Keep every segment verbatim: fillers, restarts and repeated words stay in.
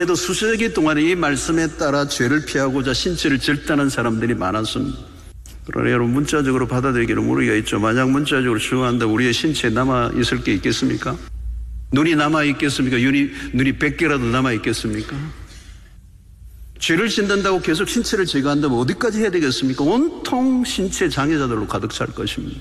그래도 수세기 동안에 이 말씀에 따라 죄를 피하고자 신체를 절단한 사람들이 많았습니다. 그러나 여러분 문자적으로 받아들이기는 무리가 있죠. 만약 문자적으로 수용한다 우리의 신체에 남아있을 게 있겠습니까? 눈이 남아있겠습니까? 눈이, 눈이 백 개라도 남아있겠습니까? 죄를 짓는다고 계속 신체를 제거한다면 어디까지 해야 되겠습니까? 온통 신체 장애자들로 가득 찰 것입니다.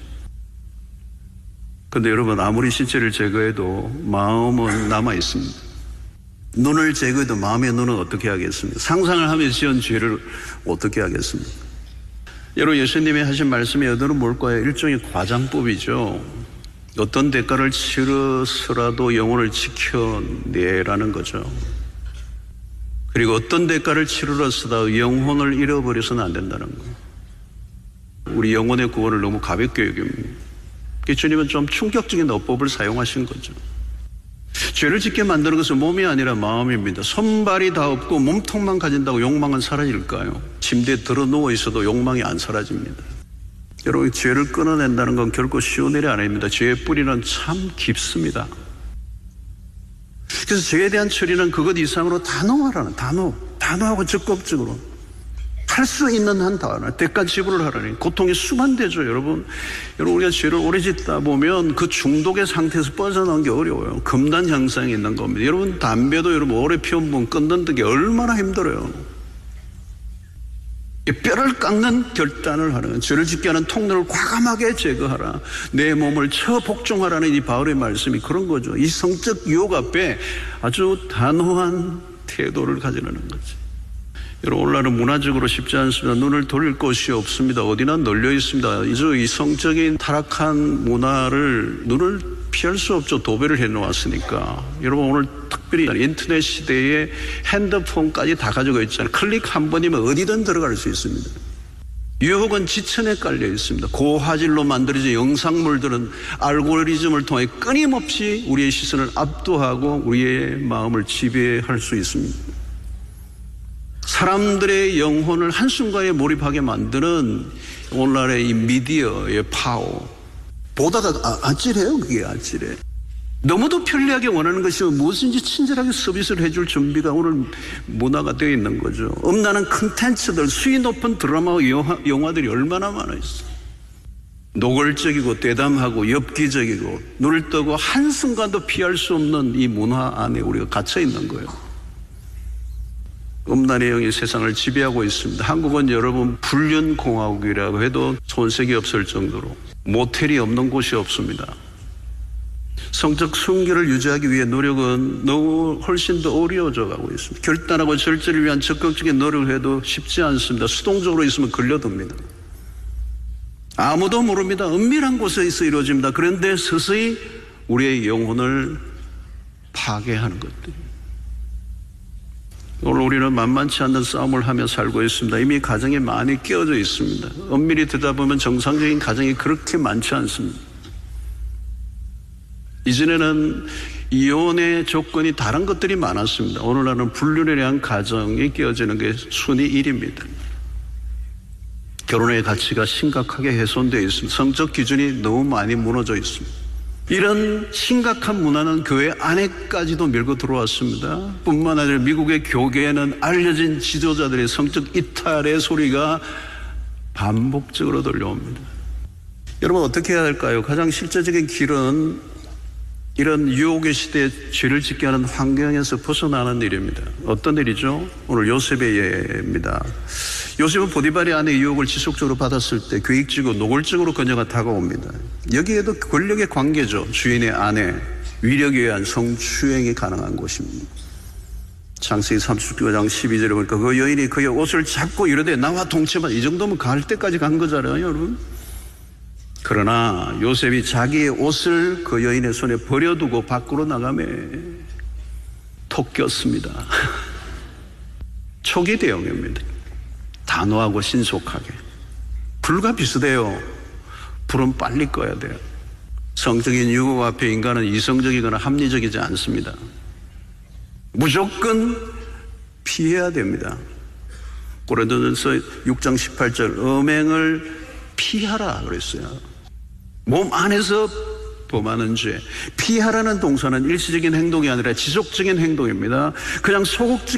그런데 여러분 아무리 신체를 제거해도 마음은 남아있습니다. 눈을 제거해도 마음의 눈은 어떻게 하겠습니까? 상상을 하며 지은 죄를 어떻게 하겠습니까? 여러분 예수님이 하신 말씀의 의도는 뭘까요? 일종의 과장법이죠. 어떤 대가를 치러서라도 영혼을 지켜내라는 거죠. 그리고 어떤 대가를 치르러서도 영혼을 잃어버려서는 안 된다는 거예요. 우리 영혼의 구원을 너무 가볍게 여깁니다. 주님은 좀 충격적인 어법을 사용하신 거죠. 죄를 짓게 만드는 것은 몸이 아니라 마음입니다. 손발이 다 없고 몸통만 가진다고 욕망은 사라질까요? 침대에 들어 누워 있어도 욕망이 안 사라집니다. 여러분 죄를 끊어낸다는 건 결코 쉬운 일이 아닙니다. 죄의 뿌리는 참 깊습니다. 그래서 죄에 대한 처리는 그것 이상으로 단호하라는 단호, 단호하고 적극적으로 할 수 있는 한 다 하라. 대가 지불을 하라니. 고통이 수반되죠, 여러분. 여러분 우리가 죄를 오래 짓다 보면 그 중독의 상태에서 빠져나오는 게 어려워요. 금단 현상이 있는 겁니다. 여러분 담배도 여러분 오래 피운 분 끊는 게 얼마나 힘들어요. 뼈를 깎는 결단을 하는, 죄를 짓게 하는 통로를 과감하게 제거하라. 내 몸을 처복종하라는 이 바울의 말씀이 그런 거죠. 이 성적 유혹 앞에 아주 단호한 태도를 가지는 거죠. 여러분 오늘날은 문화적으로 쉽지 않습니다. 눈을 돌릴 곳이 없습니다. 어디나 널려 있습니다. 이제 이 성적인 타락한 문화를 눈을 피할 수 없죠. 도배를 해놓았으니까. 여러분 오늘 특별히 인터넷 시대에 핸드폰까지 다 가지고 있잖아요. 클릭 한 번이면 어디든 들어갈 수 있습니다. 유혹은 지천에 깔려 있습니다. 고화질로 만들어진 영상물들은 알고리즘을 통해 끊임없이 우리의 시선을 압도하고 우리의 마음을 지배할 수 있습니다. 사람들의 영혼을 한순간에 몰입하게 만드는 오늘날의 이 미디어의 파워. 보다가 아, 아찔해요. 그게 아찔해. 너무도 편리하게 원하는 것이 무엇인지 친절하게 서비스를 해줄 준비가 오늘 문화가 되어 있는 거죠. 엄나는 컨텐츠들, 수위 높은 드라마와 영화, 영화들이 얼마나 많아 있어. 노골적이고 대담하고 엽기적이고 눈을 뜨고 한순간도 피할 수 없는 이 문화 안에 우리가 갇혀 있는 거예요. 음란의 영이 세상을 지배하고 있습니다. 한국은 여러분 불륜공화국이라고 해도 손색이 없을 정도로 모텔이 없는 곳이 없습니다. 성적 순결을 유지하기 위해 노력은 너무 훨씬 더 어려워져 가고 있습니다. 결단하고 절제를 위한 적극적인 노력을 해도 쉽지 않습니다. 수동적으로 있으면 걸려듭니다. 아무도 모릅니다. 은밀한 곳에서 이루어집니다. 그런데 서서히 우리의 영혼을 파괴하는 것들입니다. 오늘 우리는 만만치 않는 싸움을 하며 살고 있습니다. 이미 가정에 많이 깨어져 있습니다. 엄밀히 듣다 보면 정상적인 가정이 그렇게 많지 않습니다. 이전에는 이혼의 조건이 다른 것들이 많았습니다. 오늘날은 불륜에 대한 가정이 깨어지는 게 순위 일입니다. 결혼의 가치가 심각하게 훼손되어 있습니다. 성적 기준이 너무 많이 무너져 있습니다. 이런 심각한 문화는 교회 안에까지도 밀고 들어왔습니다. 뿐만 아니라 미국의 교계에는 알려진 지도자들의 성적 이탈의 소리가 반복적으로 들려옵니다. 여러분 어떻게 해야 할까요? 가장 실제적인 길은 이런 유혹의 시대에 죄를 짓게 하는 환경에서 벗어나는 일입니다. 어떤 일이죠? 오늘 요셉의 예입니다. 요셉은 보디발의 아내의 유혹을 지속적으로 받았을 때 계획적으로 노골적으로 그녀가 다가옵니다. 여기에도 권력의 관계죠. 주인의 아내, 위력에 의한 성추행이 가능한 곳입니다. 창세기 삼십구 장 십이 절에 보니까 그 여인이 그의 옷을 잡고 이르되 나와 동침하라. 이 정도면 갈 때까지 간 거잖아요, 여러분. 그러나 요셉이 자기의 옷을 그 여인의 손에 버려두고 밖으로 나가매 톡 꼈습니다. 초기 대응입니다. 단호하고 신속하게. 불과 비슷해요. 불은 빨리 꺼야 돼요. 성적인 유혹 앞에 인간은 이성적이거나 합리적이지 않습니다. 무조건 피해야 됩니다. 고린도전서 육 장 십팔 절 음행을 피하라 그랬어요. 몸 안에서 범하는 죄. 피하라는 동사는 일시적인 행동이 아니라 지속적인 행동입니다. 그냥 소극적인